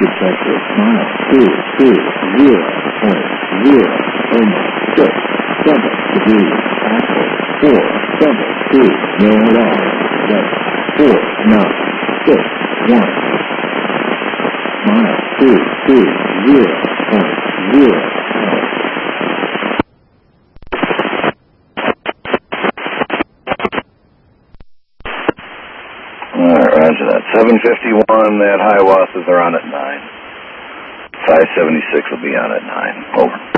detector, mile 220.016 Apple 472 Neuron 4961 mile 220.0. Alright, roger that. 751, that Hiawatha's are on at 9. 576 will be on at 9. Over.